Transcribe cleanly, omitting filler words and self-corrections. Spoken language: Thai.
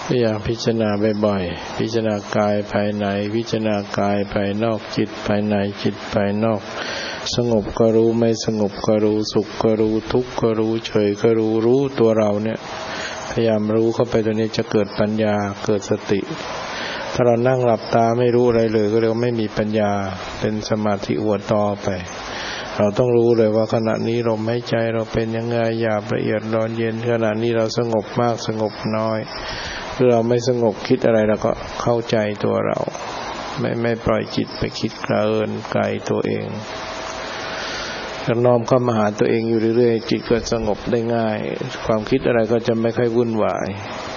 พยายามพิจารณาบ่อยๆพิจารณากายภายในพิจารณากายภายนอกจิตภายในจิตภายนอกสงบก็รู้ไม่สงบก็รู้สุขก็รู้ทุกข์ก็รู้เฉยก็รู้ตัวเราเนี่ยพยายามรู้เข้าไปตัวนี้จะเกิดปัญญาเกิดสติถ้าเรานั่งหลับตาไม่รู้อะไรเลยก็เรียกว่าไม่มีปัญญาเป็นสมาธิอวดต่อไปเราต้องรู้เลยว่าขณะนี้ลมหายใจเราเป็นยังไงหยาบละเอียดร้อนเย็นขณะนี้เราสงบมากสงบน้อยหรือเราไม่สงบคิดอะไรเราก็เข้าใจตัวเราไม่ปล่อยจิตไปคิดเกินไกลตัวเองถ้าน้อมเข้ามาหาตัวเองอยู่เรื่อยๆจิตก็สงบได้ง่ายความคิดอะไรก็จะไม่ค่อยวุ่นวาย